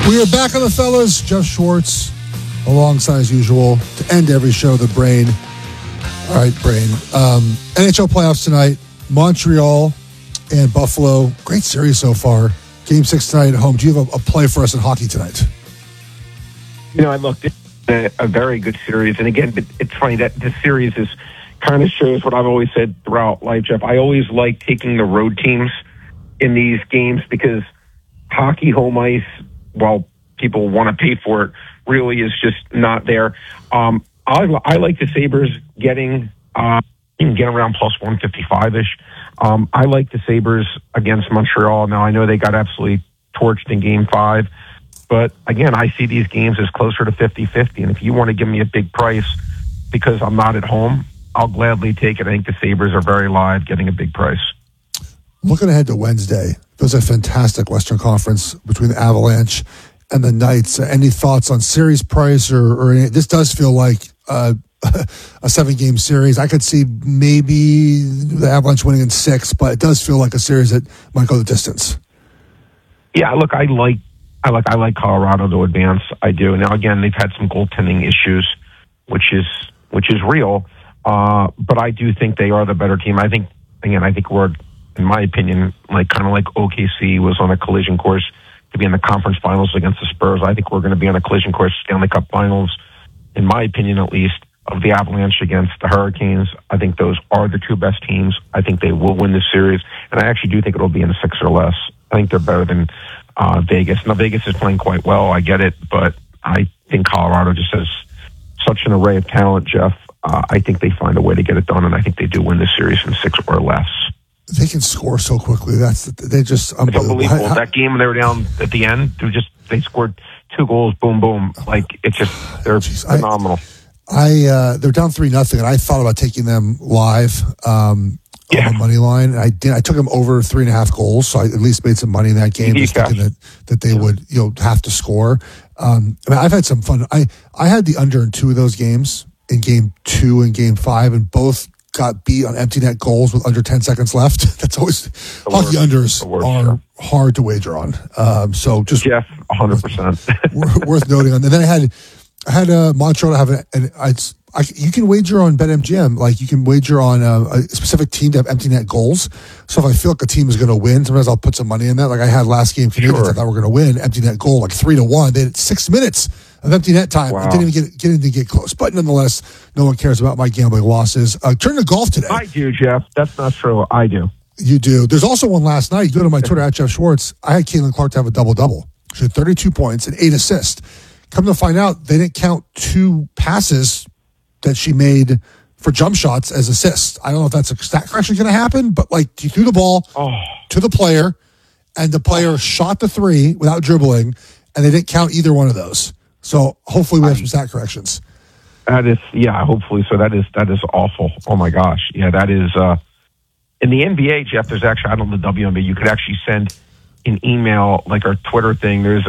We are back on the fellas. Jeff Schwartz, alongside as usual, to end every show, the Brain. All right, Brain. NHL playoffs tonight. Montreal and Buffalo. Great series so far. Game 6 tonight at home. Do you have a play for us in hockey tonight? I looked at a very good series. And again, it's funny that this series kind of shows what I've always said throughout life, Jeff. I always like taking the road teams in these games because hockey home ice, while people want to pay for it, really is just not there. I like the Sabres getting get around plus 155-ish. I like the Sabres against Montreal. Now, I know they got absolutely torched in Game 5, but again, I see these games as closer to 50-50, and if you want to give me a big price because I'm not at home, I'll gladly take it. I think the Sabres are very live, getting a big price. Looking ahead to Wednesday, there's a fantastic Western Conference between the Avalanche and the Knights. Any thoughts on series price or any? This does feel like a 7-game series. I could see maybe the Avalanche winning in 6, but it does feel like a series that might go the distance. Yeah, look, I like Colorado to advance. I do. Now, again, they've had some goaltending issues, which is real. But I do think they are the better team. I think we're, in my opinion, kind of like OKC was on a collision course to be in the conference finals against the Spurs. I think we're going to be on a collision course, Stanley Cup finals, in my opinion at least, of the Avalanche against the Hurricanes. I think those are the two best teams. I think they will win this series, and I actually do think it'll be in 6 or less. I think they're better than Vegas. Now, Vegas is playing quite well, I get it, but I think Colorado just has such an array of talent, Jeff. I think they find a way to get it done, and I think they do win this series in 6 or less. They can score so quickly. They just unbelievable. It's unbelievable. That game they were down at the end, they scored 2 goals, boom, boom. They're phenomenal. They're down 3-0, and I thought about taking them live on the money line. I did. I took them over 3.5 goals, so I at least made some money in that game, just thinking that they would have to score. I've had some fun. I had the under in 2 of those games, in Game 2 and Game 5, and both got beat on empty net goals with under 10 seconds left. That's always hockey unders are hard to wager on. So just Jeff, 100% worth noting on. And then I had Montreal to have you can wager on BetMGM. Like you can wager on a specific team to have empty net goals. So if I feel like a team is going to win, sometimes I'll put some money in that. Like I had last game, Canadiens, I thought were going to win, empty net goal, like 3-1. They had 6 minutes of empty net time. Wow. I didn't even get close. But nonetheless, no one cares about my gambling losses. Turn to golf today. I do, Jeff. That's not true. I do. You do. There's also one last night. You go to my Twitter, @Jeff Schwartz. I had Caitlin Clark to have a double-double. She had 32 points and 8 assists. Come to find out, they didn't count 2 passes that she made for jump shots as assists. I don't know if that's a stat correction going to happen, but you threw the ball to the player, and the player shot the 3 without dribbling, and they didn't count either one of those. So hopefully we have some stat corrections. That is, hopefully. So that is awful. Oh my gosh. Yeah, that is, in the NBA, Jeff, there's actually, I don't know the WNBA, you could actually send an email, like our Twitter thing. There's